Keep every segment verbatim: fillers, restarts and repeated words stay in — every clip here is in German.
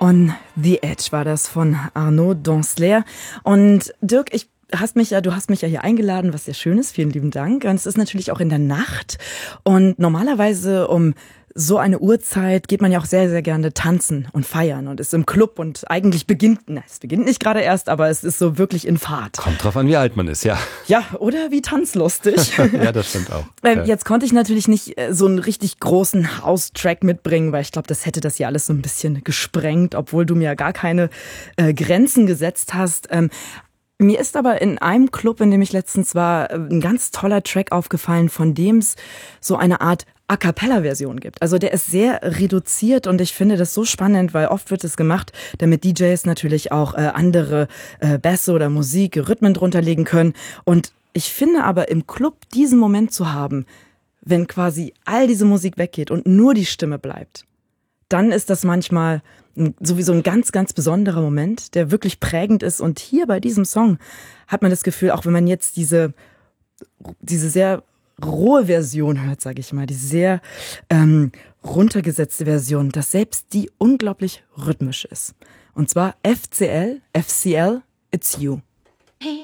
On the Edge war das von Arnaud Danslert. Und Dirk, ich hast mich ja, du hast mich ja hier eingeladen, was sehr schön ist. Vielen lieben Dank. Und es ist natürlich auch in der Nacht. Und normalerweise um so eine Uhrzeit geht man ja auch sehr, sehr gerne tanzen und feiern und ist im Club und eigentlich beginnt, na, es beginnt nicht gerade erst, aber es ist so wirklich in Fahrt. Kommt drauf an, wie alt man ist, ja. Ja, oder wie tanzlustig. Ja, das stimmt auch. Ähm, jetzt konnte ich natürlich nicht äh, so einen richtig großen House-Track mitbringen, weil ich glaube, das hätte das hier alles so ein bisschen gesprengt, obwohl du mir gar keine äh, Grenzen gesetzt hast. Ähm, Mir ist aber in einem Club, in dem ich letztens war, ein ganz toller Track aufgefallen, von dem es so eine Art A-Cappella-Version gibt. Also der ist sehr reduziert und ich finde das so spannend, weil oft wird es gemacht, damit D Js natürlich auch äh, andere äh, Bässe oder Musik, Rhythmen drunter legen können. Und ich finde aber im Club diesen Moment zu haben, wenn quasi all diese Musik weggeht und nur die Stimme bleibt, dann ist das manchmal sowieso ein ganz, ganz besonderer Moment, der wirklich prägend ist. Und hier bei diesem Song hat man das Gefühl, auch wenn man jetzt diese, diese sehr rohe Version hört, sage ich mal, die sehr ähm, runtergesetzte Version, dass selbst die unglaublich rhythmisch ist. Und zwar F C L, F C L, It's You. Heat.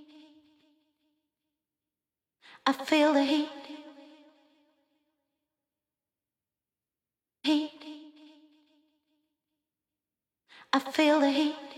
I feel the heat. Heat. I feel the heat.